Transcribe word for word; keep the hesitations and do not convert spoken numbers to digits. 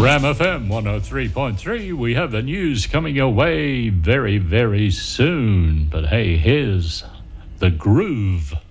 Ram F M one oh three point three. We have the news coming your way very, very soon. But hey, here's the groove.